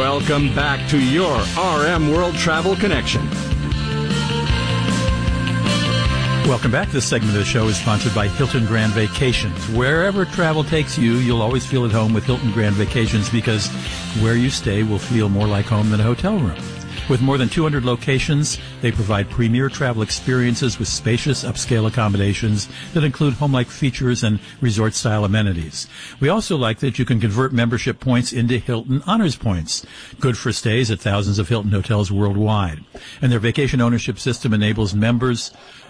Welcome back to your RM World Travel Connection. Welcome back. This segment of the show is sponsored by Hilton Grand Vacations. Wherever travel takes you, you'll always feel at home with Hilton Grand Vacations because where you stay will feel more like home than a hotel room. With more than 200 locations, they provide premier travel experiences with spacious, upscale accommodations that include home-like features and resort-style amenities. We also like that you can convert membership points into Hilton Honors Points, good for stays at thousands of Hilton hotels worldwide. And their vacation ownership system enables members